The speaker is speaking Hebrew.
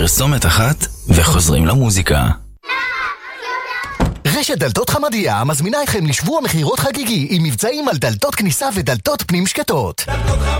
פרסומת אחת וחוזרים למוזיקה. רשת דלתות חמדיה מזמינה אתכם לשבוע מחירות חגיגי עם מבצעים על דלתות כניסה ודלתות פנים שקטות.